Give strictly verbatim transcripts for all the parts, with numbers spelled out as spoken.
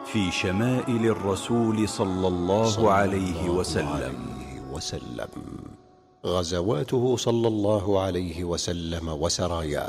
في شمائل الرسول صلى الله عليه وسلم. وسلم غزواته صلى الله عليه وسلم وسراياه.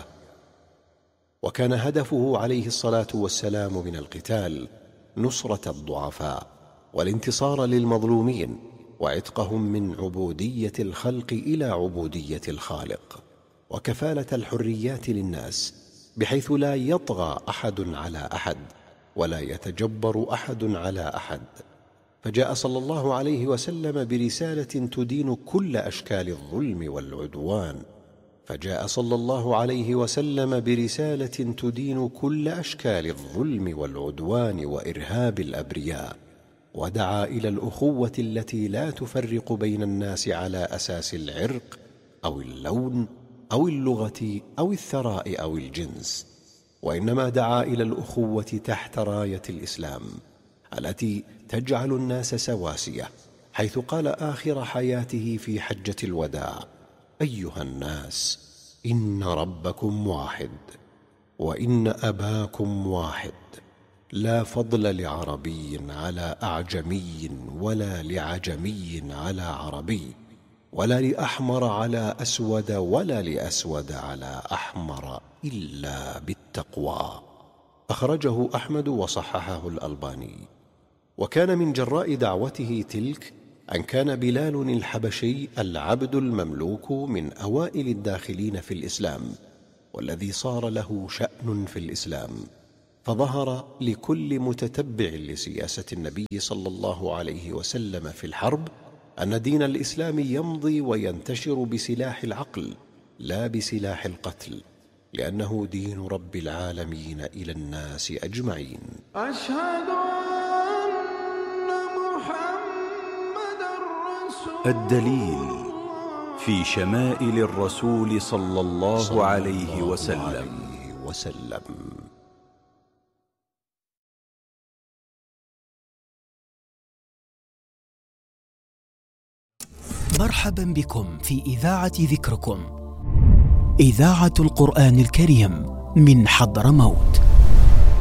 وكان هدفه عليه الصلاة والسلام من القتال نصرة الضعفاء والانتصار للمظلومين وعتقهم من عبودية الخلق إلى عبودية الخالق، وكفالة الحريات للناس بحيث لا يطغى أحد على أحد ولا يتجبر أحد على أحد. فجاء صلى الله عليه وسلم برسالة تدين كل أشكال الظلم والعدوان فجاء صلى الله عليه وسلم برسالة تدين كل أشكال الظلم والعدوان وإرهاب الأبرياء، ودعا إلى الأخوة التي لا تفرق بين الناس على أساس العرق أو اللون أو اللغة أو الثراء أو الجنس، وإنما دعا إلى الأخوة تحت راية الإسلام التي تجعل الناس سواسية، حيث قال آخر حياته في حجة الوداع: أيها الناس، إن ربكم واحد وإن أباكم واحد، لا فضل لعربي على أعجمي ولا لعجمي على عربي، ولا لأحمر على أسود ولا لأسود على أحمر، إلا بالتقوى. أخرجه أحمد وصححه الألباني. وكان من جراء دعوته تلك أن كان بلال الحبشي العبد المملوك من أوائل الداخلين في الإسلام، والذي صار له شأن في الإسلام، فظهر لكل متتبع لسياسة النبي صلى الله عليه وسلم في الحرب أن دين الإسلام يمضي وينتشر بسلاح العقل لا بسلاح القتل، لأنه دين رب العالمين إلى الناس أجمعين. أشهد أن محمد رسول الدليل في شمائل الرسول صلى الله عليه وسلم. وسلم مرحبا بكم في إذاعة ذكركم، إذاعة القرآن الكريم من حضرموت.